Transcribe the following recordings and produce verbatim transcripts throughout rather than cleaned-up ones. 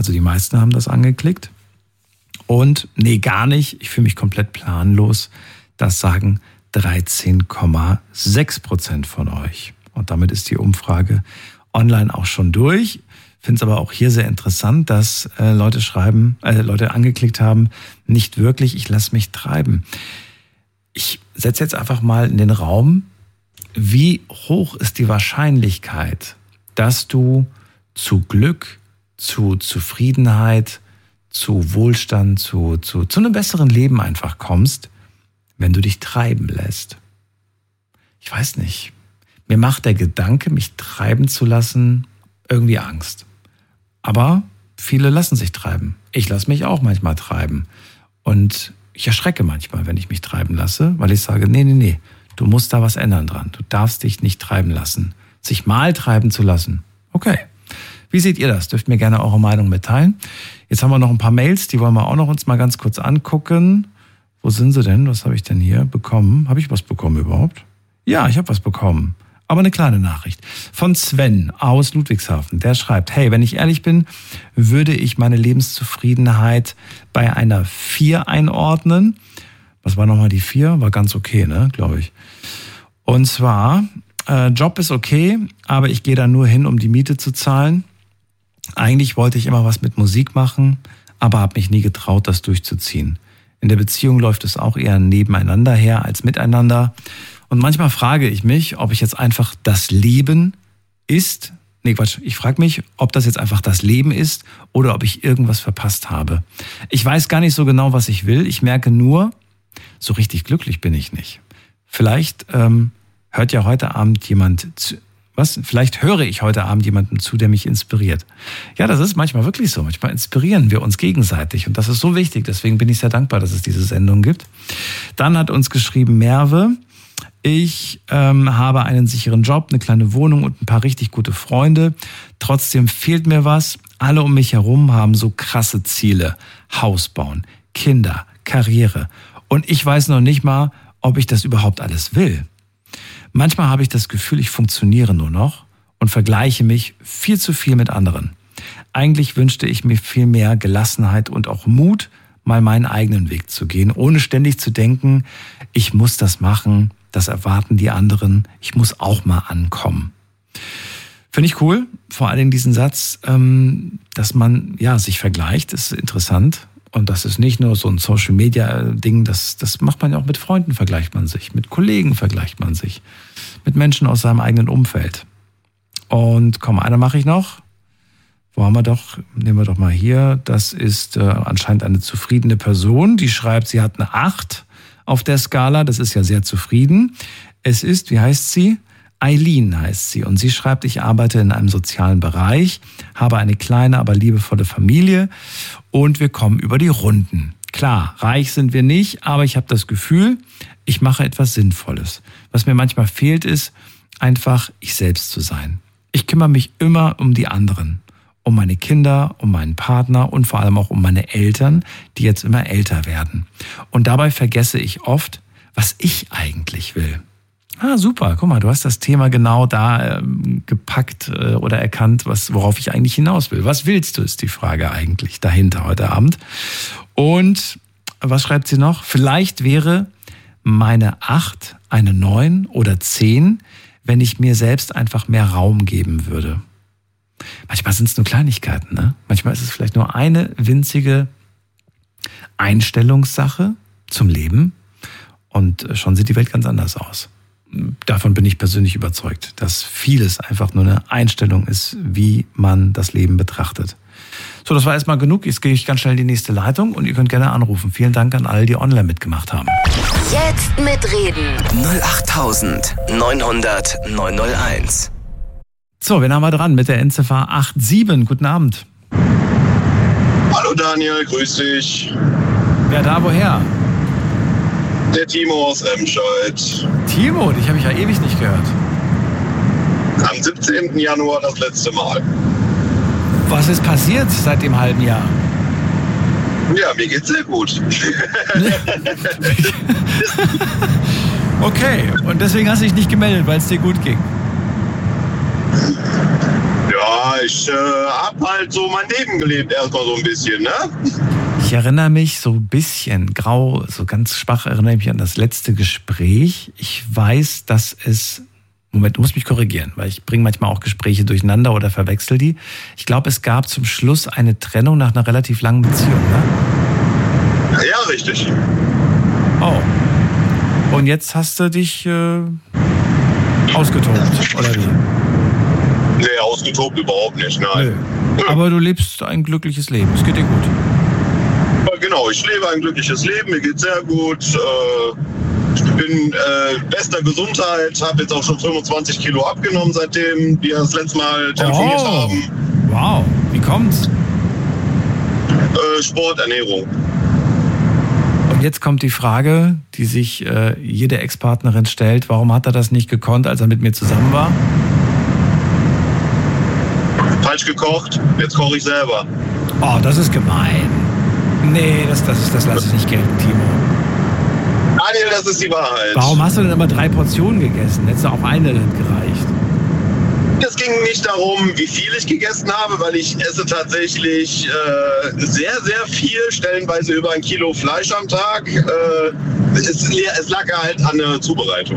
Also die meisten haben das angeklickt. Und nee, gar nicht. Ich fühle mich komplett planlos. Das sagen dreizehn Komma sechs Prozent von euch. Und damit ist die Umfrage online auch schon durch. Finde es aber auch hier sehr interessant, dass äh, Leute schreiben, äh, Leute angeklickt haben, nicht wirklich, ich lasse mich treiben. Ich setze jetzt einfach mal in den Raum, wie hoch ist die Wahrscheinlichkeit, dass du zu Glück, zu Zufriedenheit, zu Wohlstand, zu, zu, zu einem besseren Leben einfach kommst, wenn du dich treiben lässt. Ich weiß nicht. Mir macht der Gedanke, mich treiben zu lassen, irgendwie Angst. Aber viele lassen sich treiben. Ich lasse mich auch manchmal treiben. Und ich erschrecke manchmal, wenn ich mich treiben lasse, weil ich sage, nee, nee, nee, du musst da was ändern dran. Du darfst dich nicht treiben lassen. Sich mal treiben zu lassen. Okay. Wie seht ihr das? Dürft mir gerne eure Meinung mitteilen. Jetzt haben wir noch ein paar Mails, die wollen wir auch noch uns mal ganz kurz angucken. Wo sind sie denn? Was habe ich denn hier bekommen? Habe ich was bekommen überhaupt? Ja, ich habe was bekommen. Aber eine kleine Nachricht. Von Sven aus Ludwigshafen. Der schreibt, hey, wenn ich ehrlich bin, würde ich meine Lebenszufriedenheit bei einer vier einordnen. Was war nochmal die vier? War ganz okay, ne, glaube ich. Und zwar, äh, Job ist okay, aber ich gehe da nur hin, um die Miete zu zahlen. Eigentlich wollte ich immer was mit Musik machen, aber habe mich nie getraut, das durchzuziehen. In der Beziehung läuft es auch eher nebeneinander her als miteinander. Und manchmal frage ich mich, ob ich jetzt einfach das Leben ist. Nee, Quatsch. Ich frage mich, ob das jetzt einfach das Leben ist oder ob ich irgendwas verpasst habe. Ich weiß gar nicht so genau, was ich will. Ich merke nur, so richtig glücklich bin ich nicht. Vielleicht ähm, hört ja heute Abend jemand zu. Was? Vielleicht höre ich heute Abend jemandem zu, der mich inspiriert. Ja, das ist manchmal wirklich so. Manchmal inspirieren wir uns gegenseitig. Und das ist so wichtig. Deswegen bin ich sehr dankbar, dass es diese Sendung gibt. Dann hat uns geschrieben Merve. Ich ähm, habe einen sicheren Job, eine kleine Wohnung und ein paar richtig gute Freunde. Trotzdem fehlt mir was. Alle um mich herum haben so krasse Ziele. Haus bauen, Kinder, Karriere. Und ich weiß noch nicht mal, ob ich das überhaupt alles will. Manchmal habe ich das Gefühl, ich funktioniere nur noch und vergleiche mich viel zu viel mit anderen. Eigentlich wünschte ich mir viel mehr Gelassenheit und auch Mut, mal meinen eigenen Weg zu gehen, ohne ständig zu denken, ich muss das machen, das erwarten die anderen, ich muss auch mal ankommen. Finde ich cool, vor allem diesen Satz, dass man ja sich vergleicht, ist interessant. Und das ist nicht nur so ein Social-Media-Ding, das, das macht man ja auch mit Freunden, vergleicht man sich, mit Kollegen vergleicht man sich, mit Menschen aus seinem eigenen Umfeld. Und komm, eine mache ich noch. Wo haben wir doch? Nehmen wir doch mal hier. Das ist äh, anscheinend eine zufriedene Person, die schreibt, sie hat eine acht auf der Skala. Das ist ja sehr zufrieden. Es ist, wie heißt sie? Eileen heißt sie. Und sie schreibt, ich arbeite in einem sozialen Bereich, habe eine kleine, aber liebevolle Familie und wir kommen über die Runden. Klar, reich sind wir nicht, aber ich habe das Gefühl, ich mache etwas Sinnvolles. Was mir manchmal fehlt, ist einfach ich selbst zu sein. Ich kümmere mich immer um die anderen. Um meine Kinder, um meinen Partner und vor allem auch um meine Eltern, die jetzt immer älter werden. Und dabei vergesse ich oft, was ich eigentlich will. Ah, super. Guck mal, du hast das Thema genau da ähm, gepackt äh, oder erkannt, was, worauf ich eigentlich hinaus will. Was willst du, ist die Frage eigentlich dahinter heute Abend. Und was schreibt sie noch? Vielleicht wäre meine acht eine neun oder zehn, wenn ich mir selbst einfach mehr Raum geben würde. Manchmal sind es nur Kleinigkeiten, ne? Manchmal ist es vielleicht nur eine winzige Einstellungssache zum Leben und schon sieht die Welt ganz anders aus. Davon bin ich persönlich überzeugt, dass vieles einfach nur eine Einstellung ist, wie man das Leben betrachtet. So, das war erstmal genug. Jetzt gehe ich ganz schnell in die nächste Leitung und ihr könnt gerne anrufen. Vielen Dank an alle, die online mitgemacht haben. Jetzt mitreden. null acht neun hundert neun null eins. So, wen haben wir dran mit der Endziffer acht sieben? Guten Abend. Hallo Daniel, grüß dich. Wer da, woher? Der Timo aus Remscheid. Timo, dich habe ich ja ewig nicht gehört. Am siebzehnten Januar das letzte Mal. Was ist passiert seit dem halben Jahr? Ja, mir geht's sehr gut. Okay, und deswegen hast du dich nicht gemeldet, weil es dir gut ging? Ja, ich ich äh, hab halt so mein Leben gelebt, erstmal so ein bisschen, ne? Ich erinnere mich so ein bisschen grau, so ganz schwach erinnere ich mich an das letzte Gespräch. Ich weiß, dass es, Moment, du musst mich korrigieren, weil ich bringe manchmal auch Gespräche durcheinander oder verwechsel die. Ich glaube, es gab zum Schluss eine Trennung nach einer relativ langen Beziehung, ne? Ja, richtig. Oh. Und jetzt hast du dich äh, ausgetobt, oder wie? Nee, ausgetobt überhaupt nicht, nein. Nö. Aber du lebst ein glückliches Leben, es geht dir gut. Genau, ich lebe ein glückliches Leben, mir geht's sehr gut. Äh, ich bin äh, bester Gesundheit, habe jetzt auch schon fünfundzwanzig Kilo abgenommen, seitdem wir das letzte Mal telefoniert oh. haben. Wow, wie kommt's? Äh, Sport, Ernährung. Und jetzt kommt die Frage, die sich äh, jede Ex-Partnerin stellt. Warum hat er das nicht gekonnt, als er mit mir zusammen war? Falsch gekocht, jetzt koche ich selber. Oh, das ist gemein. Nee, das, das, das lasse ich nicht gelten, Timo. Daniel, das ist die Wahrheit. Warum hast du denn immer drei Portionen gegessen? Hättest du auch eine gereicht? Es ging nicht darum, wie viel ich gegessen habe, weil ich esse tatsächlich äh, sehr, sehr viel, stellenweise über ein Kilo Fleisch am Tag. Äh, es, es lag halt an der Zubereitung.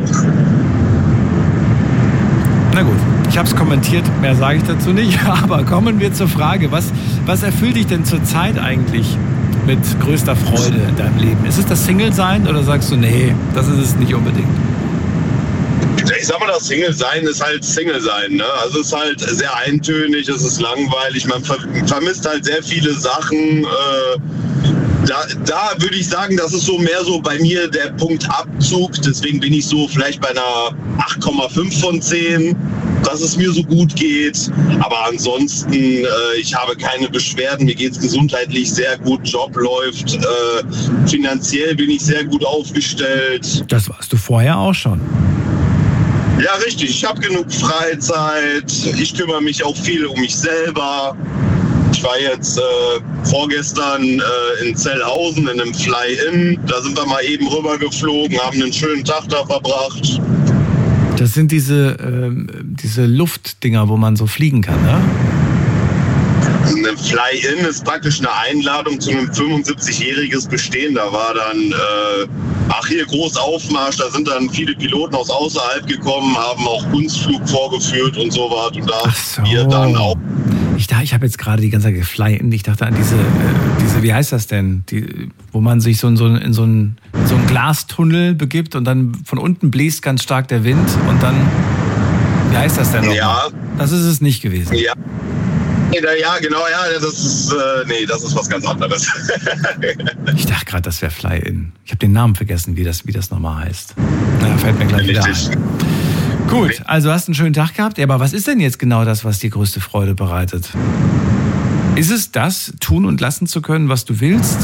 Na gut, ich habe es kommentiert, mehr sage ich dazu nicht. Aber kommen wir zur Frage, was, was erfüllt dich denn zurzeit eigentlich mit größter Freude in deinem Leben? Ist es das Single-Sein oder sagst du, nee, das ist es nicht unbedingt? Ich sag mal, das Single-Sein ist halt Single-Sein, ne? Also es ist halt sehr eintönig, es ist langweilig, man ver- vermisst halt sehr viele Sachen. Äh, da, da würde ich sagen, das ist so mehr so bei mir der Punkt Abzug. Deswegen bin ich so vielleicht bei einer acht Komma fünf von zehn, dass es mir so gut geht. Aber ansonsten, äh, ich habe keine Beschwerden, mir geht es gesundheitlich sehr gut, Job läuft, äh, finanziell bin ich sehr gut aufgestellt. Das warst du vorher auch schon. Ja, richtig. Ich habe genug Freizeit. Ich kümmere mich auch viel um mich selber. Ich war jetzt äh, vorgestern äh, in Zellhausen in einem Fly-In. Da sind wir mal eben rübergeflogen, haben einen schönen Tag da verbracht. Das sind diese, ähm, diese Luftdinger, wo man so fliegen kann, ne? Ein Fly-In ist praktisch eine Einladung zu einem fünfundsiebzigjähriges Bestehen. Da war dann, äh, ach hier, Großaufmarsch, da sind dann viele Piloten aus außerhalb gekommen, haben auch Kunstflug vorgeführt und so was. Und da Ach so. wir dann auch. Ich, da, ich habe jetzt gerade die ganze Zeit gefly-in. Ich dachte an diese, äh, diese, wie heißt das denn? Die, wo man sich so in so, in so einen so einen Glastunnel begibt und dann von unten bläst ganz stark der Wind und dann, wie heißt das denn noch? Ja. Das ist es nicht gewesen. Ja. Ja, genau, ja, das ist, äh, nee, das ist was ganz anderes. Ich dachte gerade, das wäre Fly-In. Ich habe den Namen vergessen, wie das, wie das nochmal heißt. Naja, fällt mir gleich wieder ein. Gut, also hast einen schönen Tag gehabt. Aber was ist denn jetzt genau das, was dir größte Freude bereitet? Ist es das, tun und lassen zu können, was du willst?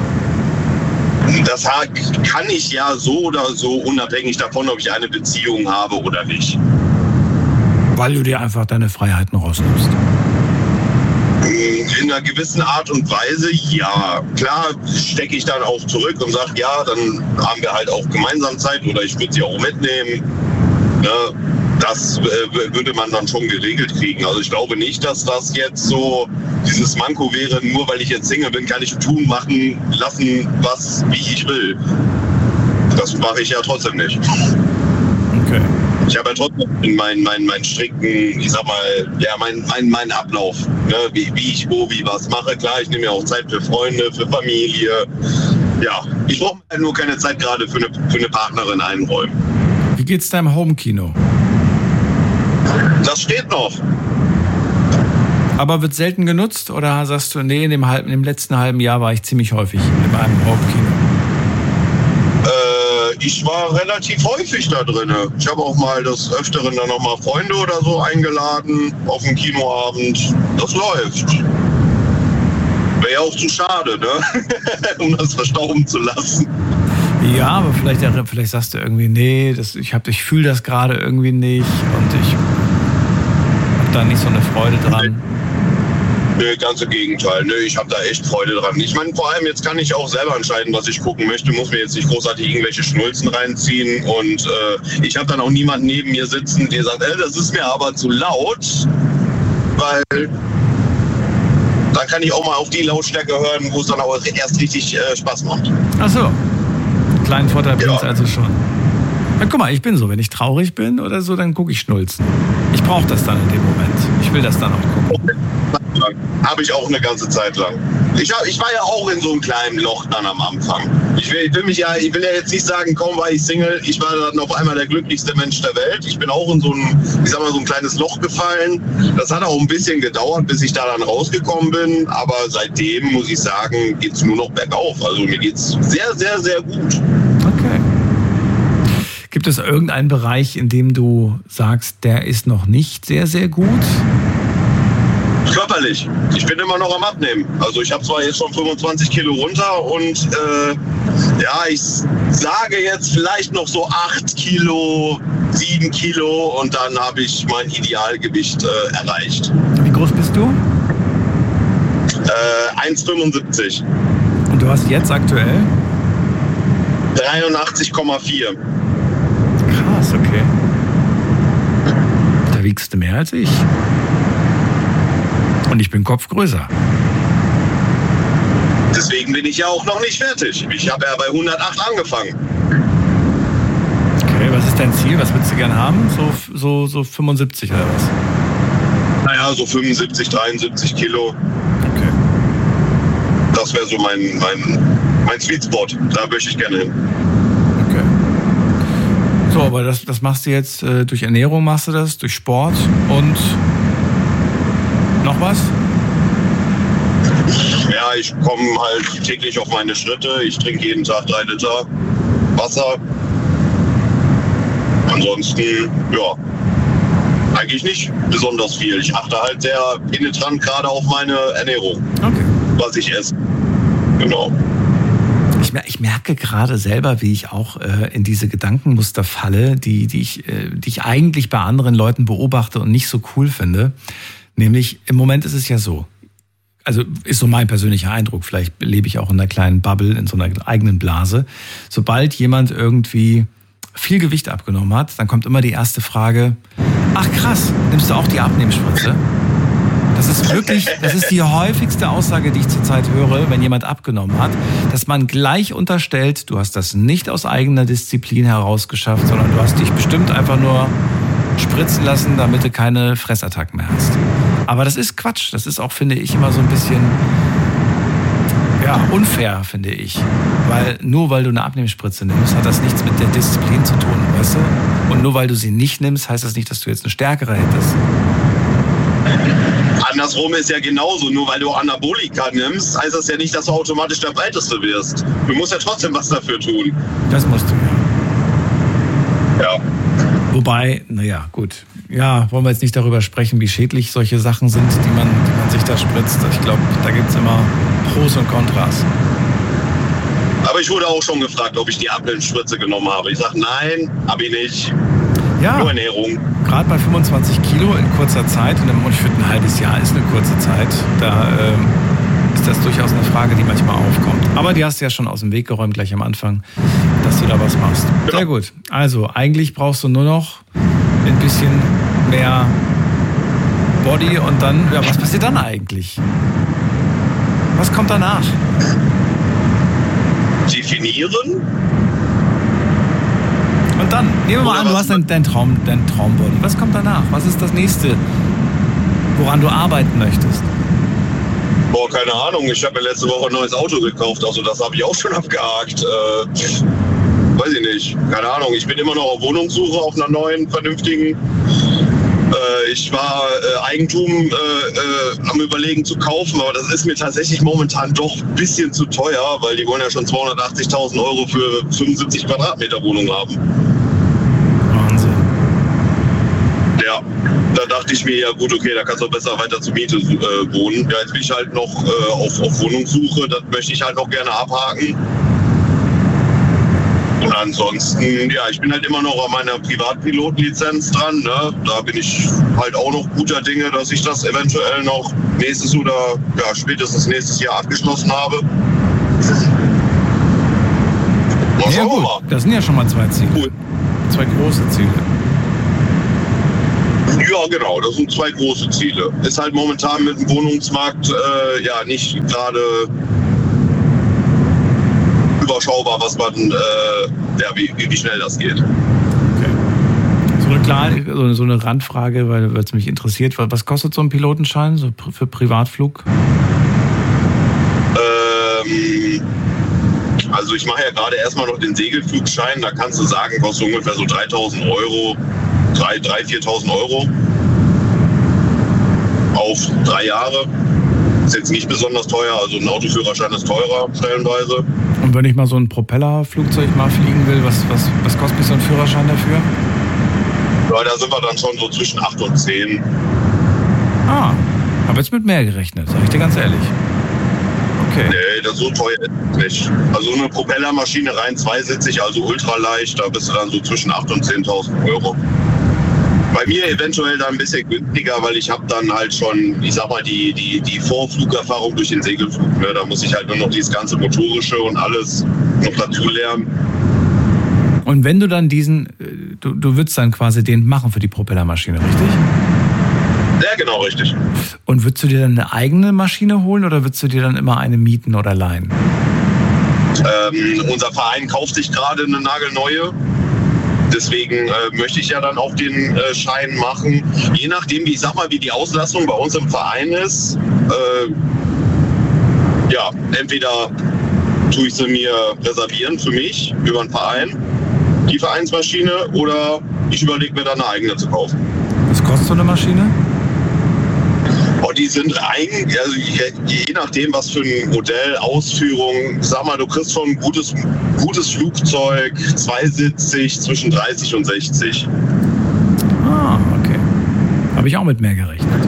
Das kann ich ja so oder so, unabhängig davon, ob ich eine Beziehung habe oder nicht. Weil du dir einfach deine Freiheiten rausnimmst. In einer gewissen Art und Weise, ja. Klar stecke ich dann auch zurück und sage, ja, dann haben wir halt auch gemeinsam Zeit oder ich würde sie auch mitnehmen. Ne? Das äh, würde man dann schon geregelt kriegen. Also ich glaube nicht, dass das jetzt so dieses Manko wäre, nur weil ich jetzt Single bin, kann ich tun, machen, lassen, was, wie ich will. Das mache ich ja trotzdem nicht. Okay. Ich habe ja trotzdem meinen mein, mein strikten, ich sag mal, ja, mein, mein, mein Ablauf, ne? wie, wie ich wo, wie was mache. Klar, ich nehme ja auch Zeit für Freunde, für Familie. Ja, ich brauche halt nur keine Zeit gerade für eine, für eine Partnerin einräumen. Wie geht's deinem Home-Kino? Das steht noch. Aber wird selten genutzt oder sagst du, nee, in dem, halben, in dem letzten halben Jahr war ich ziemlich häufig in meinem Home-Kino? Ich war relativ häufig da drin. Ich habe auch mal des Öfteren dann nochmal Freunde oder so eingeladen auf den Kinoabend. Das läuft. Wäre ja auch zu schade, ne? um das verstauben zu lassen. Ja, aber vielleicht, vielleicht sagst du irgendwie, nee, das, ich, hab, ich fühle das gerade irgendwie nicht und ich habe da nicht so eine Freude dran. Nö, ganz im Gegenteil. Nö, ich habe da echt Freude dran. Ich meine, vor allem jetzt kann ich auch selber entscheiden, was ich gucken möchte. Muss mir jetzt nicht großartig irgendwelche Schnulzen reinziehen. Und äh, ich habe dann auch niemanden neben mir sitzen, der sagt, ey, das ist mir aber zu laut. weil dann kann ich auch mal auf die Lautstärke hören, wo es dann auch erst richtig äh, Spaß macht. Ach so. Einen kleinen Vorteil bringt es Ja. also schon. Na, guck mal, ich bin so, wenn ich traurig bin oder so, dann gucke ich Schnulzen. Ich brauche das dann in dem Moment. Ich will das dann auch gucken. Habe ich auch eine ganze Zeit lang. Ich, hab, ich war ja auch in so einem kleinen Loch dann am Anfang. Ich will, ich will mich ja, ich will ja jetzt nicht sagen, kaum war ich Single, ich war dann auf einmal der glücklichste Mensch der Welt. Ich bin auch in so ein, ich sag mal, so ein kleines Loch gefallen. Das hat auch ein bisschen gedauert, bis ich da dann rausgekommen bin. Aber seitdem, muss ich sagen, geht's nur noch bergauf. Also mir geht's sehr, sehr, sehr gut. Okay. Gibt es irgendeinen Bereich, in dem du sagst, der ist noch nicht sehr, sehr gut? Körperlich. Ich bin immer noch am Abnehmen. Also ich habe zwar jetzt schon fünfundzwanzig Kilo runter und äh, ja, ich sage jetzt vielleicht noch so acht Kilo, sieben Kilo und dann habe ich mein Idealgewicht äh, erreicht. Wie groß bist du? Äh, eins Komma fünfundsiebzig. Und du hast jetzt aktuell? dreiundachtzig Komma vier. Krass, okay. Da wiegst du mehr als ich. Und ich bin Kopf größer. Deswegen bin ich ja auch noch nicht fertig. Ich habe ja bei hundertacht angefangen. Okay, was ist dein Ziel? Was würdest du gern haben? So, so, so fünfundsiebzig oder was? Naja, so fünfundsiebzig, dreiundsiebzig Kilo. Okay. Das wäre so mein, mein, mein Sweet Spot. Da möchte ich gerne hin. Okay. So, aber das, das machst du jetzt äh, durch Ernährung, machst du das, durch Sport und noch was? Ja, ich komme halt täglich auf meine Schritte. Ich trinke jeden Tag drei Liter Wasser. Ansonsten, ja, eigentlich nicht besonders viel. Ich achte halt sehr penetrant gerade auf meine Ernährung, Okay. was ich esse. Genau. Ich, mer- ich merke gerade selber, wie ich auch äh, in diese Gedankenmuster falle, die, die, ich, äh, die ich eigentlich bei anderen Leuten beobachte und nicht so cool finde. Nämlich, im Moment ist es ja so, also ist so mein persönlicher Eindruck, vielleicht lebe ich auch in einer kleinen Bubble, in so einer eigenen Blase. Sobald jemand irgendwie viel Gewicht abgenommen hat, dann kommt immer die erste Frage, ach krass, nimmst du auch die Abnehmspritze? Das ist wirklich, das ist die häufigste Aussage, die ich zurzeit höre, wenn jemand abgenommen hat, dass man gleich unterstellt, du hast das nicht aus eigener Disziplin heraus geschafft, sondern du hast dich bestimmt einfach nur spritzen lassen, damit du keine Fressattacken mehr hast. Aber das ist Quatsch. Das ist auch, finde ich, immer so ein bisschen ja, unfair, finde ich. Weil nur weil du eine Abnehmspritze nimmst, hat das nichts mit der Disziplin zu tun, weißt du? Und nur weil du sie nicht nimmst, heißt das nicht, dass du jetzt eine stärkere hättest. Andersrum ist ja genauso. Nur weil du Anabolika nimmst, heißt das ja nicht, dass du automatisch der Breiteste wirst. Du musst ja trotzdem was dafür tun. Das musst du, ja. Ja. Wobei, naja, gut. Ja, wollen wir jetzt nicht darüber sprechen, wie schädlich solche Sachen sind, die man, die man sich da spritzt. Ich glaube, da gibt es immer Pros und Kontras. Aber ich wurde auch schon gefragt, ob ich die Abnehmspritze genommen habe. Ich sage, nein, habe ich nicht. Ja, Nur Ernährung. gerade bei fünfundzwanzig Kilo in kurzer Zeit, und ich finde, ein halbes Jahr ist eine kurze Zeit, da ähm, ist das durchaus eine Frage, die manchmal aufkommt. Aber die hast du ja schon aus dem Weg geräumt, gleich am Anfang, dass du da was machst. Ja. Sehr gut. Also, eigentlich brauchst du nur noch ein bisschen mehr Body und dann, ja, was passiert dann eigentlich? Was kommt danach? Definieren? Und dann, nehmen wir mal Oder an, du was- hast dein, dein Traum, dein Traumbody. Was kommt danach? Was ist das nächste, woran du arbeiten möchtest? Boah, keine Ahnung. Ich habe mir letzte Woche ein neues Auto gekauft. Also das habe ich auch schon abgehakt. Äh, weiß ich nicht. Keine Ahnung. Ich bin immer noch auf Wohnungssuche, auf einer neuen, vernünftigen. Äh, ich war äh, Eigentum äh, äh, am Überlegen zu kaufen, aber das ist mir tatsächlich momentan doch ein bisschen zu teuer, weil die wollen ja schon zweihundertachtzigtausend Euro für fünfundsiebzig Quadratmeter Wohnung haben. Wahnsinn. Ja, da dachte ich mir, ja gut, okay, da kannst du besser weiter zur Miete äh, wohnen. Ja, jetzt bin ich halt noch äh, auf, auf Wohnungssuche, das möchte ich halt noch gerne abhaken. Und ansonsten, ja, ich bin halt immer noch an meiner Privatpilotenlizenz dran. Ne? Da bin ich halt auch noch guter Dinge, dass ich das eventuell noch nächstes oder ja, spätestens nächstes Jahr abgeschlossen habe. Mal Ja schauen wir gut, mal. das sind ja schon mal zwei Ziele. Cool. Zwei große Ziele. Ja, genau, das sind zwei große Ziele. Ist halt momentan mit dem Wohnungsmarkt äh, ja nicht gerade überschaubar, was man, äh, ja, wie, wie schnell das geht. Okay. So eine kleine, so eine Randfrage, weil es mich interessiert, was kostet so ein Pilotenschein so für Privatflug? Ähm, also ich mache ja gerade erstmal noch den Segelflugschein, da kannst du sagen, kostet ungefähr so dreitausend Euro, dreitausend, viertausend Euro auf drei Jahre. Ist jetzt nicht besonders teuer, also ein Autoführerschein ist teurer stellenweise. Und wenn ich mal so ein Propellerflugzeug mal fliegen will, was, was, was kostet mich so ein Führerschein dafür? Ja, da sind wir dann schon so zwischen acht und zehn. Ah, habe jetzt mit mehr gerechnet, sag ich dir ganz ehrlich. Okay. Nee, das so teuer ist nicht. Also eine Propellermaschine rein zweisitzig, also ultraleicht, da bist du dann so zwischen achttausend und zehntausend Euro. Bei mir eventuell dann ein bisschen günstiger, weil ich habe dann halt schon, ich sag mal, die, die, die Vorflugerfahrung durch den Segelflug. Ne? Da muss ich halt nur noch dieses ganze Motorische und alles noch dazu lernen. Und wenn du dann diesen, du, du würdest dann quasi den machen für die Propellermaschine, richtig? Ja, genau, richtig. Und würdest du dir dann eine eigene Maschine holen oder würdest du dir dann immer eine mieten oder leihen? Ähm, unser Verein kauft sich gerade eine nagelneue. Deswegen äh, möchte ich ja dann auch den äh, Schein machen. Je nachdem, wie ich sag mal, wie die Auslastung bei uns im Verein ist. Äh, ja, entweder tue ich sie mir reservieren für mich über den Verein, die Vereinsmaschine, oder ich überlege mir dann eine eigene zu kaufen. Was kostet so eine Maschine? Oh, die sind eigentlich, also je, je nachdem, was für ein Modell, Ausführung, sag mal, du kriegst schon ein gutes, gutes Flugzeug, zweisitzig, zwischen dreißig und sechzig. Ah, okay. Habe ich auch mit mehr gerechnet.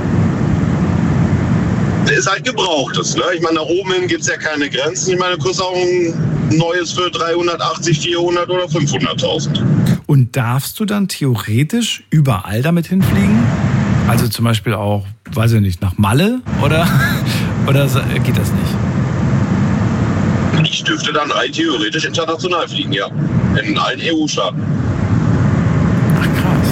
Der ist halt gebrauchtes, ne? Ich meine, nach oben hin gibt es ja keine Grenzen. Ich meine, du kriegst auch ein neues für dreihundertachtzig, vierhundert oder fünfhunderttausend. Und darfst du dann theoretisch überall damit hinfliegen? Also zum Beispiel auch, weiß ich nicht, nach Malle oder, oder geht das nicht? Ich dürfte dann rein theoretisch international fliegen, ja. In allen E U-Staaten. Ach krass.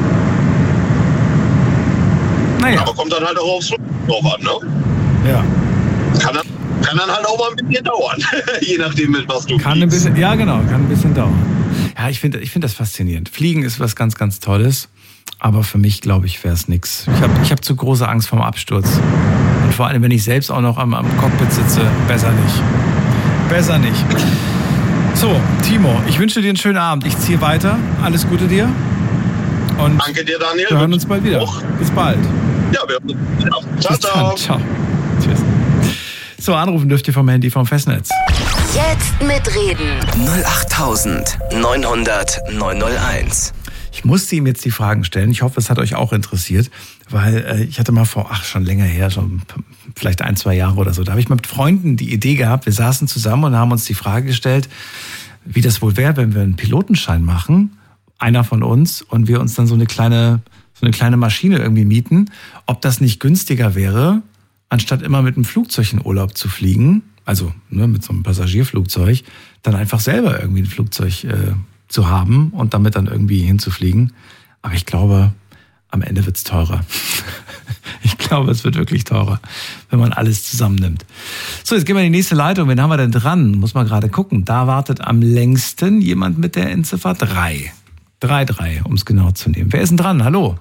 Naja. Aber kommt dann halt auch aufs Flug drauf an, ne? Ja. Kann dann, kann dann halt auch mal ein bisschen dauern. Je nachdem, mit was du kann fliegst. Ein bisschen, ja, genau, kann ein bisschen dauern. Ja, ich finde ich find das faszinierend. Fliegen ist was ganz, ganz Tolles. Aber für mich, glaube ich, wäre es nichts. Ich habe ich hab zu große Angst vorm Absturz. Und vor allem, wenn ich selbst auch noch am, am Cockpit sitze, besser nicht. Besser nicht. So, Timo, ich wünsche dir einen schönen Abend. Ich ziehe weiter. Alles Gute dir. Und danke dir, Daniel. Wir hören uns bald wieder. Auch. Bis bald. Ja, wir hören uns. Ja. Ciao, ciao. Ciao. Tschüss. So, anrufen dürft ihr vom Handy vom Festnetz. Jetzt mitreden. null acht neunhundert neunhunderteins. Ich musste ihm jetzt die Fragen stellen. Ich hoffe, es hat euch auch interessiert, weil äh, ich hatte mal vor, ach, schon länger her, schon vielleicht ein, zwei Jahre oder so, da habe ich mal mit Freunden die Idee gehabt, wir saßen zusammen und haben uns die Frage gestellt, wie das wohl wäre, wenn wir einen Pilotenschein machen, einer von uns, und wir uns dann so eine kleine, so eine kleine Maschine irgendwie mieten, ob das nicht günstiger wäre, anstatt immer mit einem Flugzeug in Urlaub zu fliegen, also ne, mit so einem Passagierflugzeug, dann einfach selber irgendwie ein Flugzeug äh, zu haben und damit dann irgendwie hinzufliegen. Aber ich glaube, am Ende wird's teurer. Ich glaube, es wird wirklich teurer, wenn man alles zusammennimmt. So, jetzt gehen wir in die nächste Leitung. Wen haben wir denn dran? Muss man gerade gucken. Da wartet am längsten jemand mit der Endziffer drei. drei drei, um es genau zu nehmen. Wer ist denn dran? Hallo?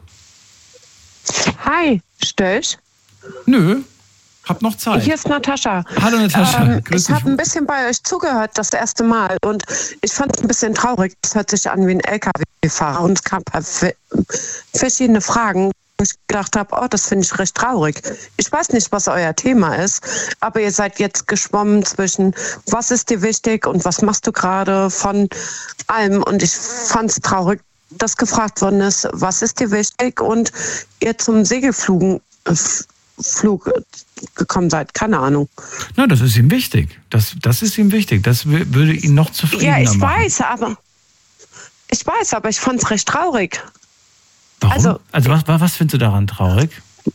Hi, stör ich? Nö. Hab noch Zeit. Hier ist Natascha. Hallo Natascha. Ähm, ich habe ein bisschen bei euch zugehört, das erste Mal. Und ich fand es ein bisschen traurig. Es hört sich an wie ein L K W-Fahrer. Und es kamen verschiedene Fragen, wo ich gedacht habe, oh, das finde ich recht traurig. Ich weiß nicht, was euer Thema ist, aber ihr seid jetzt geschwommen zwischen, was ist dir wichtig und was machst du gerade von allem. Und ich fand es traurig, dass gefragt worden ist, was ist dir wichtig, und ihr zum Segelflugen Flug gekommen seid, keine Ahnung. Na, das ist ihm wichtig. Das, das ist ihm wichtig. Das würde ihn noch zufriedener machen. Ja, ich machen. weiß, aber ich weiß, aber ich fand es recht traurig. Warum? Also, also was, was findest du daran traurig?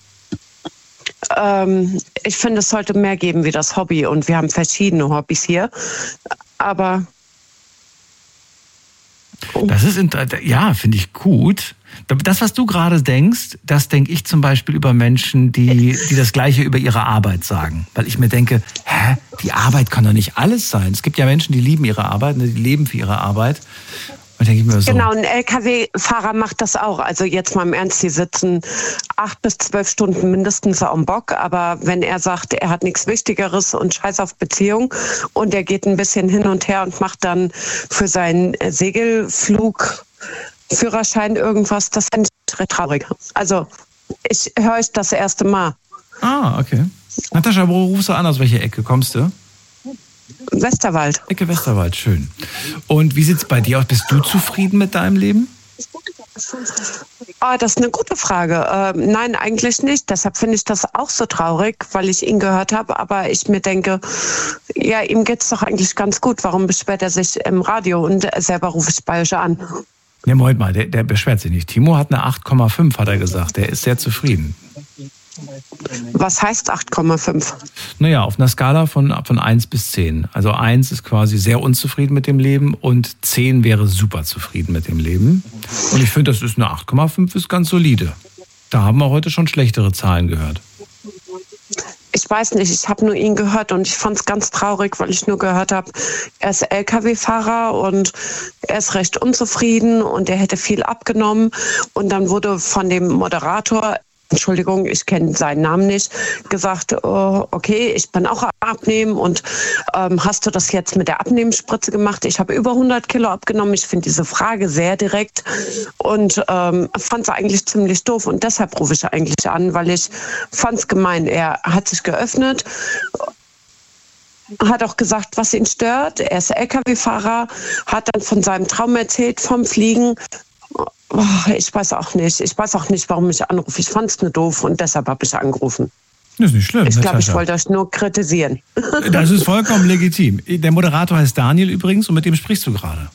Ähm, ich finde, es sollte mehr geben wie das Hobby, und wir haben verschiedene Hobbys hier. Aber Das ist, ja, finde ich gut. Das, was du gerade denkst, das denke ich zum Beispiel über Menschen, die, die das Gleiche über ihre Arbeit sagen. Weil ich mir denke, hä, die Arbeit kann doch nicht alles sein. Es gibt ja Menschen, die lieben ihre Arbeit, die leben für ihre Arbeit. Und denke ich mir so. Genau, ein L K W-Fahrer macht das auch. Also jetzt mal im Ernst, die sitzen acht bis zwölf Stunden mindestens am Bock. Aber wenn er sagt, er hat nichts Wichtigeres und scheiß auf Beziehung und er geht ein bisschen hin und her und macht dann für seinen Segelflug Führerschein irgendwas, das finde ich traurig. Also, ich höre euch das erste Mal. Ah, okay. Natascha, wo rufst du an? Aus welcher Ecke kommst du? Westerwald. Ecke Westerwald, schön. Und wie sieht es bei dir aus? Bist du zufrieden mit deinem Leben? Oh, das ist eine gute Frage. Ähm, nein, eigentlich nicht. Deshalb finde ich das auch so traurig, weil ich ihn gehört habe. Aber ich mir denke, ja, ihm geht es doch eigentlich ganz gut. Warum beschwert er sich im Radio? Und selber rufe ich bei euch an. Ja, Moment mal, der, der beschwert sich nicht. Timo hat eine acht Komma fünf, hat er gesagt. Der ist sehr zufrieden. Was heißt acht Komma fünf? Naja, auf einer Skala von, von eins bis zehn. Also eins ist quasi sehr unzufrieden mit dem Leben und zehn wäre super zufrieden mit dem Leben. Und ich finde, das ist eine acht Komma fünf, ist ganz solide. Da haben wir heute schon schlechtere Zahlen gehört. Ich weiß nicht, ich habe nur ihn gehört und ich fand es ganz traurig, weil ich nur gehört habe, er ist L K W-Fahrer und er ist recht unzufrieden und er hätte viel abgenommen. Und dann wurde von dem Moderator, Entschuldigung, ich kenne seinen Namen nicht, gesagt, oh, okay, ich bin auch abnehmen und ähm, hast du das jetzt mit der Abnehmensspritze gemacht? Ich habe über hundert Kilo abgenommen. Ich finde diese Frage sehr direkt und ähm, fand es eigentlich ziemlich doof und deshalb rufe ich eigentlich an, weil ich fand es gemein. Er hat sich geöffnet, hat auch gesagt, was ihn stört. Er ist L K W-Fahrer, hat dann von seinem Traum erzählt, vom Fliegen. Oh, ich weiß auch nicht. Ich weiß auch nicht, warum ich anrufe. Ich fand es nur doof und deshalb habe ich angerufen. Das ist nicht schlimm. Ich glaube, ich wollte euch nur kritisieren. Das ist vollkommen legitim. Der Moderator heißt Daniel übrigens und mit dem sprichst du gerade.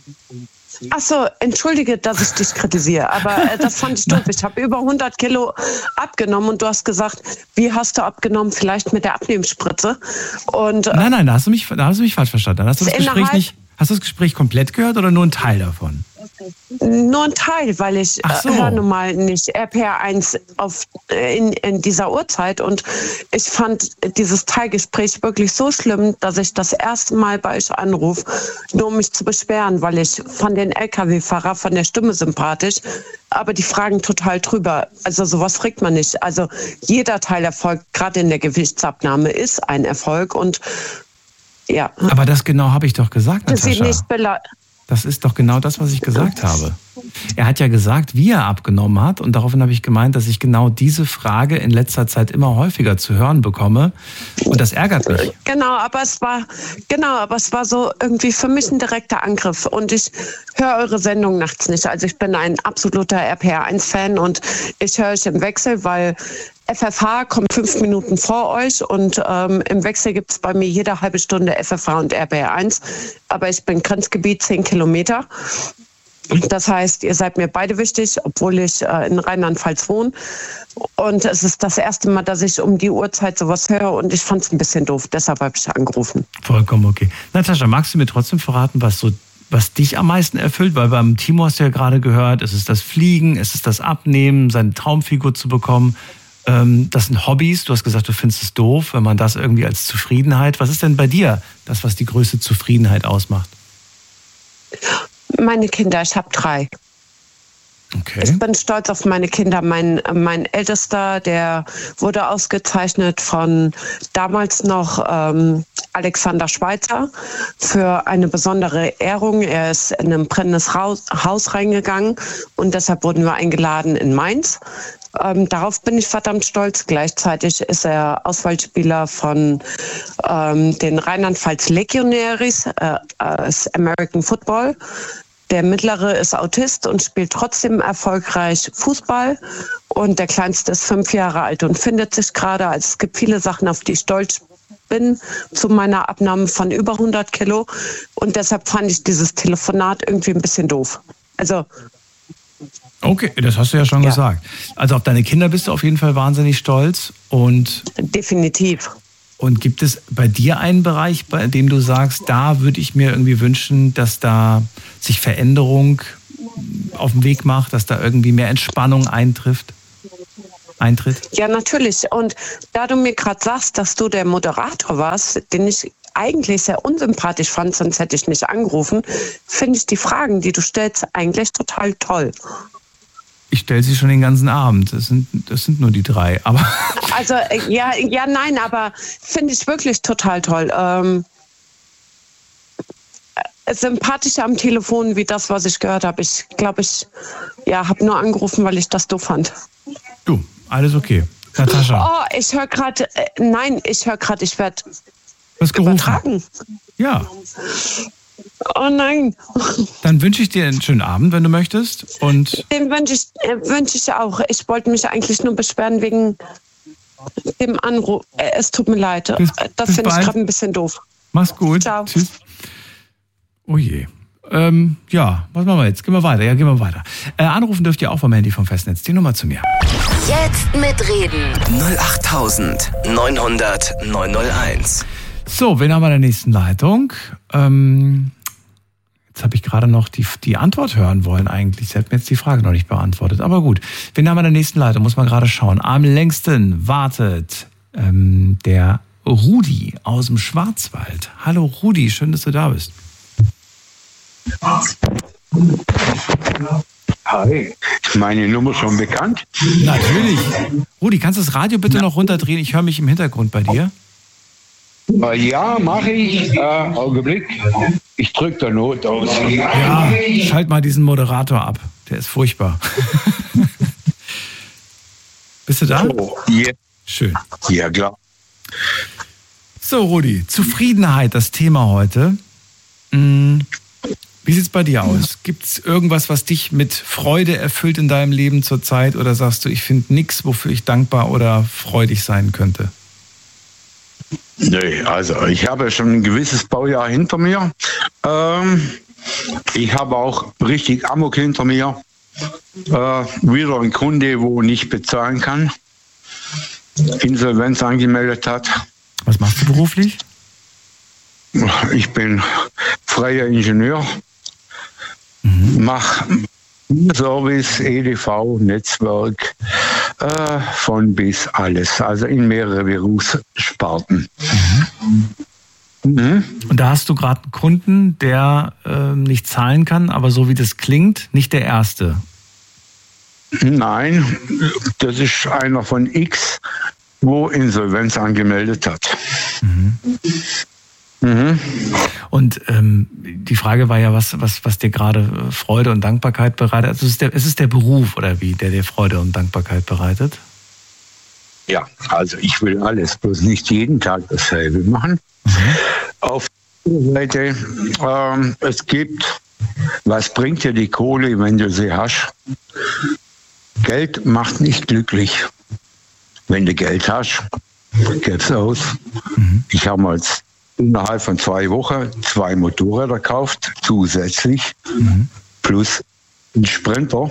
Ach so, entschuldige, dass ich dich kritisiere, aber äh, das fand ich doof. Ich habe über hundert Kilo abgenommen und du hast gesagt, wie hast du abgenommen? Vielleicht mit der Abnehmensspritze. Und, äh, nein, nein, da hast du mich, da hast du mich falsch verstanden. Hast du das Gespräch nicht, hast du das Gespräch komplett gehört oder nur einen Teil davon? Nur ein Teil, weil ich so. äh, höre nun mal nicht R P R eins auf, äh, in, in dieser Uhrzeit und ich fand dieses Teilgespräch wirklich so schlimm, dass ich das erste Mal bei euch anrufe, nur um mich zu beschweren, weil ich fand den L K W-Fahrer von der Stimme sympathisch, aber die Fragen total drüber. Also sowas fragt man nicht. Also jeder Teilerfolg, gerade in der Gewichtsabnahme, ist ein Erfolg und ja. Aber das genau habe ich doch gesagt, Natascha. Sie nicht bela- Das ist doch genau das, was ich gesagt habe. Er hat ja gesagt, wie er abgenommen hat. Und daraufhin habe ich gemeint, dass ich genau diese Frage in letzter Zeit immer häufiger zu hören bekomme. Und das ärgert mich. Genau, aber es war, genau, aber es war so irgendwie für mich ein direkter Angriff. Und ich höre eure Sendung nachts nicht. Also ich bin ein absoluter R P R eins Fan und ich höre euch im Wechsel, weil F F H kommt fünf Minuten vor euch und ähm, im Wechsel gibt es bei mir jede halbe Stunde F F H und R P R eins. Aber ich bin Grenzgebiet zehn Kilometer. Das heißt, ihr seid mir beide wichtig, obwohl ich äh, in Rheinland-Pfalz wohne. Und es ist das erste Mal, dass ich um die Uhrzeit sowas höre und ich fand es ein bisschen doof. Deshalb habe ich angerufen. Vollkommen okay. Natascha, magst du mir trotzdem verraten, was so was dich am meisten erfüllt? Weil beim Timo hast du ja gerade gehört, es ist das Fliegen, es ist das Abnehmen, seine Traumfigur zu bekommen. Das sind Hobbys. Du hast gesagt, du findest es doof, wenn man das irgendwie als Zufriedenheit. Was ist denn bei dir das, was die größte Zufriedenheit ausmacht? Meine Kinder, ich habe drei. Okay. Ich bin stolz auf meine Kinder. Mein, mein Ältester, der wurde ausgezeichnet von damals noch ähm, Alexander Schweitzer für eine besondere Ehrung. Er ist in ein brennendes Haus, Haus reingegangen und deshalb wurden wir eingeladen in Mainz. Ähm, darauf bin ich verdammt stolz. Gleichzeitig ist er Auswahlspieler von ähm, den Rheinland-Pfalz Legionäris, äh, äh, American Football. Der Mittlere ist Autist und spielt trotzdem erfolgreich Fußball. Und der Kleinste ist fünf Jahre alt und findet sich gerade. Also es gibt viele Sachen, auf die ich stolz bin, zu meiner Abnahme von über hundert Kilo. Und deshalb fand ich dieses Telefonat irgendwie ein bisschen doof. Also okay, das hast du ja schon ja. gesagt. Also auf deine Kinder bist du auf jeden Fall wahnsinnig stolz. Und definitiv. Und gibt es bei dir einen Bereich, bei dem du sagst, da würde ich mir irgendwie wünschen, dass da sich Veränderung auf den Weg macht, dass da irgendwie mehr Entspannung eintrifft, eintritt? Ja, natürlich. Und da du mir gerade sagst, dass du der Moderator warst, den ich eigentlich sehr unsympathisch fand, sonst hätte ich nicht angerufen, finde ich die Fragen, die du stellst, eigentlich total toll. Ich stelle sie schon den ganzen Abend. Das sind, das sind nur die drei. Aber also ja, ja, nein, aber finde ich wirklich total toll. Ähm, sympathischer am Telefon wie das, was ich gehört habe. Ich glaube, ich ja, habe nur angerufen, weil ich das doof fand. Du, alles okay. Natascha. Oh, ich höre gerade, äh, nein, ich höre gerade, ich werde gerufen. Übertragen. Ja. Oh nein. Dann wünsche ich dir einen schönen Abend, wenn du möchtest. Und den wünsche ich, äh, wünsch ich auch. Ich wollte mich eigentlich nur beschweren wegen dem Anruf. Äh, es tut mir leid. Bis, das finde ich gerade ein bisschen doof. Mach's gut. Ciao. Tschüss. Oh je. Ähm, ja, was machen wir jetzt? Gehen wir weiter. Ja, gehen wir weiter. Äh, anrufen dürft ihr auch vom Handy vom Festnetz. Die Nummer zu mir. Jetzt mitreden. null acht neunhundert neunhunderteins. So, wen haben wir in der nächsten Leitung? Ähm, jetzt habe ich gerade noch die, die Antwort hören wollen eigentlich. Sie hat mir jetzt die Frage noch nicht beantwortet. Aber gut, wen haben wir in der nächsten Leitung? Muss man gerade schauen. Am längsten wartet ähm, der Rudi aus dem Schwarzwald. Hallo Rudi, schön, dass du da bist. Hi, ist meine Nummer schon bekannt? Natürlich. Rudi, kannst du das Radio bitte noch runterdrehen? Ich höre mich im Hintergrund bei dir. Äh, ja, mache ich. Äh, Augenblick. Ich drücke der Not aus. Ja, schalt mal diesen Moderator ab. Der ist furchtbar. Bist du da? Oh, yeah. Schön. Ja, klar. So, Rudi, Zufriedenheit, das Thema heute. Hm. Wie sieht es bei dir aus? Gibt es irgendwas, was dich mit Freude erfüllt in deinem Leben zurzeit? Oder sagst du, ich finde nichts, wofür ich dankbar oder freudig sein könnte? Nee, also ich habe schon ein gewisses Baujahr hinter mir. Ähm, ich habe auch richtig Amok hinter mir. Äh, wieder ein Kunde, wo nicht bezahlen kann. Insolvenz angemeldet hat. Was machst du beruflich? Ich bin freier Ingenieur. Mhm. Mach Service, E D V, Netzwerk, äh, von bis alles. Also in mehrere Berufssparten. Mhm. Mhm. Und da hast du gerade einen Kunden, der äh, nicht zahlen kann, aber so wie das klingt, nicht der erste. Nein, das ist einer von X, wo Insolvenz angemeldet hat. Mhm. Mhm. Und ähm, die Frage war ja, was, was, was dir gerade Freude und Dankbarkeit bereitet. Also es ist, der, es ist der Beruf, oder wie, der dir Freude und Dankbarkeit bereitet? Ja, also ich will alles, bloß nicht jeden Tag dasselbe machen. Mhm. Auf der Seite, ähm, es gibt, was bringt dir die Kohle, wenn du sie hast? Geld macht nicht glücklich. Wenn du Geld hast, gib's aus. Mhm. Ich habe mal innerhalb von zwei Wochen zwei Motorräder gekauft, zusätzlich, Mhm. plus ein Sprinter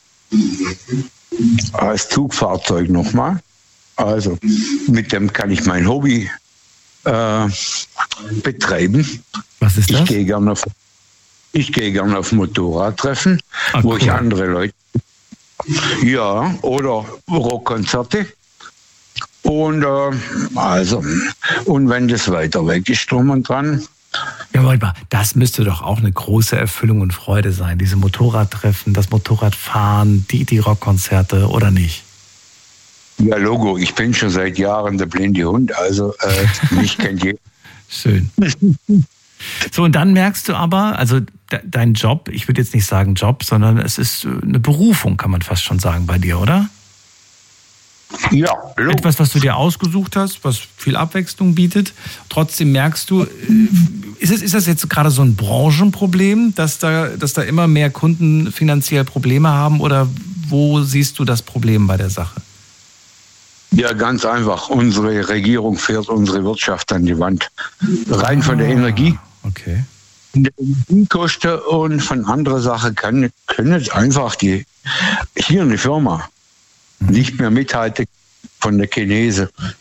als Zugfahrzeug nochmal. Also mit dem kann ich mein Hobby äh, betreiben. Was ist das? Ich gehe gerne auf, ich gehe gerne auf Motorradtreffen, Ah, wo cool. ich andere Leute, ja, oder Rockkonzerte. Und äh, also, und wenn das weiter weg ist, drum und dran. Ja, Moment mal, das müsste doch auch eine große Erfüllung und Freude sein. Diese Motorradtreffen, das Motorradfahren, die, die Rockkonzerte, oder nicht? Ja, Logo, ich bin schon seit Jahren der blinde Hund, also äh, mich kennt jeder. Schön. So, und dann merkst du aber, also de, dein Job, ich würde jetzt nicht sagen Job, sondern es ist eine Berufung, kann man fast schon sagen bei dir, oder? Ja, Logo. Etwas, was du dir ausgesucht hast, was viel Abwechslung bietet. Trotzdem merkst du, ist, es, ist das jetzt gerade so ein Branchenproblem, dass da, dass da immer mehr Kunden finanziell Probleme haben, oder wo siehst du das Problem bei der Sache? Ja, ganz einfach. Unsere Regierung fährt unsere Wirtschaft an die Wand. Rein von der Energie. Okay. Der Energiekosten und von anderer Sache kann, können einfach die, hier eine Firma nicht mehr mithalten von der Chinesen.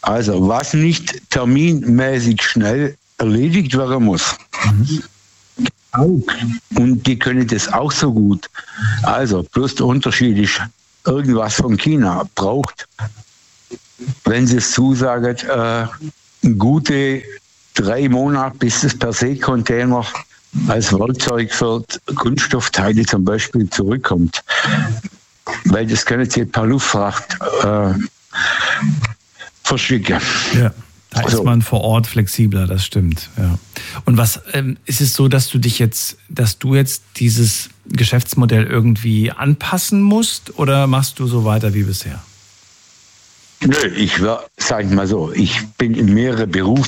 Also was nicht terminmäßig schnell erledigt werden muss. Mhm. Und die können das auch so gut. Also bloß der Unterschied ist, irgendwas von China braucht, wenn sie es zusagen, äh, gute drei Monate, bis das per se Container als Werkzeug für Kunststoffteile zum Beispiel zurückkommt. Weil das können sie per Luftfracht äh, verschicken. Ja. Da ist so. Man vor Ort flexibler, das stimmt. Ja. Und was ähm, ist es so, dass du dich jetzt, dass du jetzt dieses Geschäftsmodell irgendwie anpassen musst oder machst du so weiter wie bisher? Nö, ich sage mal so, ich bin in mehrere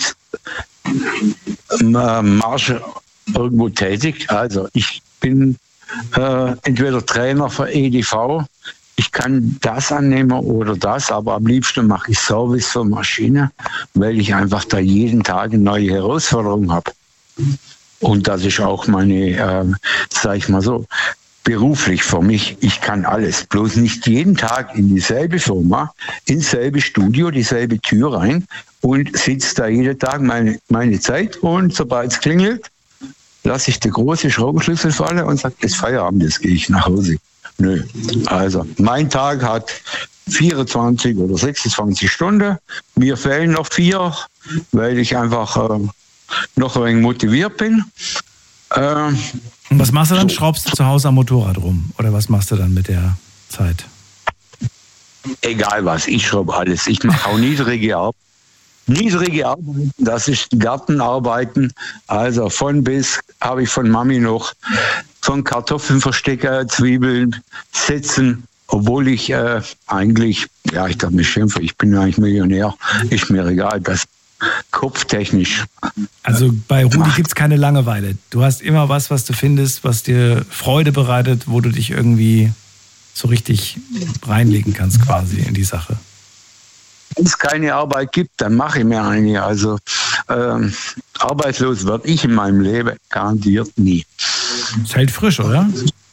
Berufsmarschen irgendwo tätig. Also ich bin äh, entweder Trainer für E D V. Ich kann das annehmen oder das, aber am liebsten mache ich Service für Maschine, weil ich einfach da jeden Tag eine neue Herausforderung habe. Und das ist auch meine, äh, sag ich mal so, beruflich für mich. Ich kann alles, bloß nicht jeden Tag in dieselbe Firma, ins selbe Studio, dieselbe Tür rein und sitze da jeden Tag meine, meine Zeit und sobald es klingelt, lasse ich den großen Schraubenschlüssel fallen und sage, es ist Feierabend, jetzt gehe ich nach Hause. Nö, also mein Tag hat vierundzwanzig oder sechsundzwanzig Stunden. Mir fehlen noch vier, weil ich einfach äh, noch ein wenig motiviert bin. Äh, Und was machst du dann? So. Schraubst du zu Hause am Motorrad rum? Oder was machst du dann mit der Zeit? Egal was, ich schraube alles. Ich mache auch niedrige Arbeit. Niedrige Arbeiten, das ist Gartenarbeiten. Also von bis habe ich von Mami noch von Kartoffeln verstecken, Zwiebeln, setzen, obwohl ich äh, eigentlich, ja, ich darf mich schimpfen, ich bin eigentlich Millionär, ist mir egal, das kopftechnisch. Also bei Rudi gibt es keine Langeweile. Du hast immer was, was du findest, was dir Freude bereitet, wo du dich irgendwie so richtig reinlegen kannst quasi in die Sache. Wenn es keine Arbeit gibt, dann mache ich mir eine. Also ähm, arbeitslos werde ich in meinem Leben garantiert nie. Es hält frisch, oder?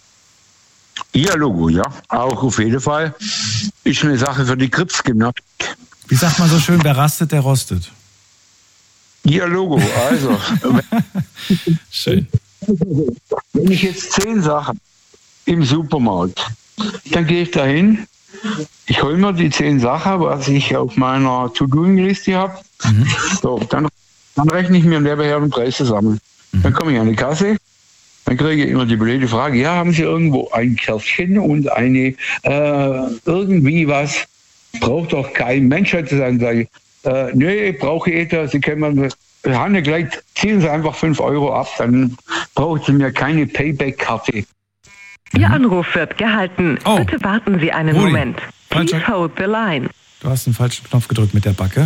Ja, Logo, ja. Auch auf jeden Fall. Ist eine Sache für die Krebsgymnastik. Wie sagt man so schön, wer rastet, der rostet. Ja, Logo, also. Schön. Wenn ich jetzt zehn Sachen im Supermarkt, dann gehe ich dahin. Ich hole mir die zehn Sachen, was ich auf meiner To-Do-Liste habe. Mhm. So, dann, dann rechne ich mir nebenher den Preis zusammen. Mhm. Dann komme ich an die Kasse, dann kriege ich immer die blöde Frage, ja, haben Sie irgendwo ein Kärtchen und eine äh, irgendwie was? Braucht doch kein Mensch zu sagen, sage ich, äh, nee, brauche ich etwas, Sie können mir, Hanne, gleich ziehen Sie einfach fünf Euro ab, dann brauchen Sie mir keine Payback-Karte. Ihr Anruf wird gehalten. Oh. Bitte warten Sie einen Rudi. Moment. Please Falscher. hold the line. Du hast den falschen Knopf gedrückt mit der Backe.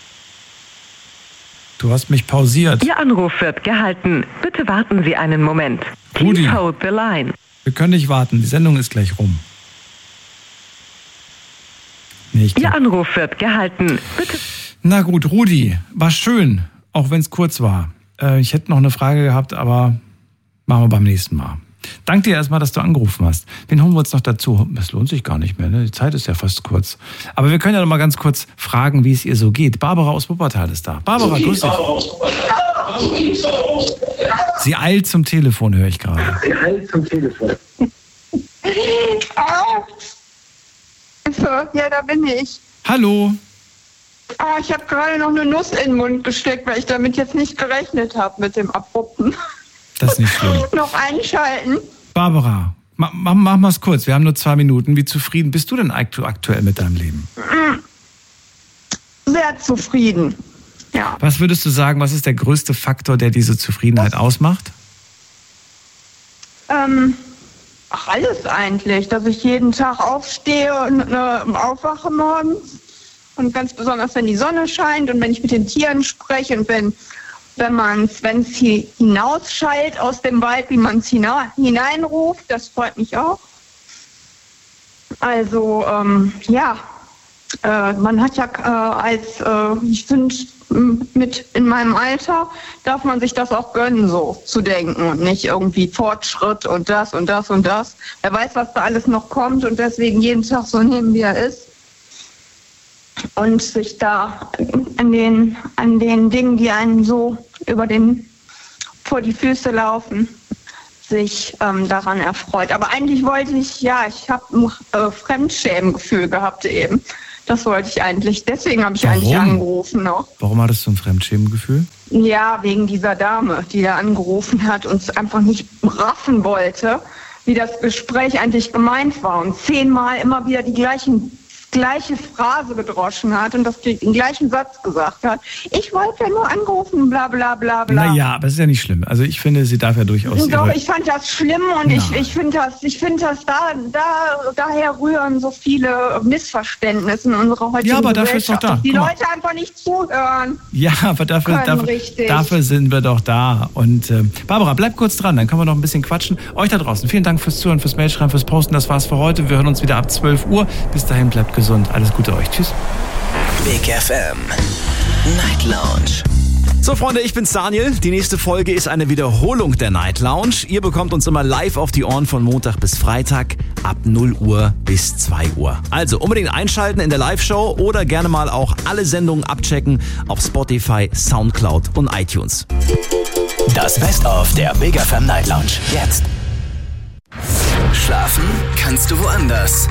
Du hast mich pausiert. Ihr Anruf wird gehalten. Bitte warten Sie einen Moment. Please Rudi. hold the line. Wir können nicht warten, die Sendung ist gleich rum. Nee, ich Ihr glaub... Anruf wird gehalten. Bitte. Na gut, Rudi, war schön, auch wenn es kurz war. Äh, ich hätte noch eine Frage gehabt, aber machen wir beim nächsten Mal. Danke dir erstmal, dass du angerufen hast. Wen holen wir uns noch dazu? Das lohnt sich gar nicht mehr, ne? Die Zeit ist ja fast kurz. Aber wir können ja noch mal ganz kurz fragen, wie es ihr so geht. Barbara aus Wuppertal ist da. Barbara, grüß dich. Sie eilt zum Telefon, höre ich gerade. Sie eilt zum Telefon. Ja, da bin ich. Hallo. Ah, ich habe gerade noch eine Nuss in den Mund gesteckt, weil ich damit jetzt nicht gerechnet habe mit dem Abrupten. Das ist nicht schlimm. Noch einschalten. Barbara, mach, mach, mach mal's kurz. Wir haben nur zwei Minuten. Wie zufrieden bist du denn aktuell mit deinem Leben? Sehr zufrieden. Ja. Was würdest du sagen, was ist der größte Faktor, der diese Zufriedenheit ausmacht? Ähm, ach, alles eigentlich. Dass ich jeden Tag aufstehe und äh, aufwache morgens. Und ganz besonders, wenn die Sonne scheint und wenn ich mit den Tieren spreche und wenn wenn man es, wenn es hinausschallt aus dem Wald, wie man es hineinruft, das freut mich auch. Also, ähm, ja, äh, man hat ja äh, als, äh, ich finde, mit in meinem Alter darf man sich das auch gönnen, so zu denken und nicht irgendwie Fortschritt und das und das und das. Wer weiß, was da alles noch kommt und deswegen jeden Tag so nehmen, wie er ist. und sich da an den, an den Dingen, die einen so über den, vor die Füße laufen, sich ähm, daran erfreut. Aber eigentlich wollte ich, ja, ich habe ein äh, Fremdschämengefühl gehabt eben. Das wollte ich eigentlich, deswegen habe ich Warum? eigentlich angerufen noch. Warum hattest du ein Fremdschämengefühl? Ja, wegen dieser Dame, die da angerufen hat und es einfach nicht raffen wollte, wie das Gespräch eigentlich gemeint war und zehnmal immer wieder die gleichen gleiche Phrase gedroschen hat und das den gleichen Satz gesagt hat. Ich wollte ja nur angerufen, bla bla bla bla. Naja, aber es ist ja nicht schlimm. Also ich finde, sie darf ja durchaus... Doch, ihre... ich fand das schlimm und Na. ich, ich finde das, ich finde das, da, da, daher rühren so viele Missverständnisse in unserer heutigen Ja, aber dafür ist doch Gesellschaft, da. dass die Guck mal. Leute einfach nicht zuhören. Ja, aber dafür, Können, dafür, richtig. dafür sind wir doch da. Und äh, Barbara, bleib kurz dran, dann können wir noch ein bisschen quatschen. Euch da draußen, vielen Dank fürs Zuhören, fürs Mailschreiben, fürs Posten. Das war's für heute. Wir hören uns wieder ab zwölf Uhr. Bis dahin, bleibt gesund. Alles Gute euch. Tschüss. Big F M Night Lounge. So Freunde, ich bin's Daniel. Die nächste Folge ist eine Wiederholung der Night Lounge. Ihr bekommt uns immer live auf die Ohren von Montag bis Freitag ab null Uhr bis zwei Uhr. Also unbedingt einschalten in der Live-Show oder gerne mal auch alle Sendungen abchecken auf Spotify, Soundcloud und iTunes. Das Best-of der Big F M Night Lounge. Jetzt. Schlafen kannst du woanders.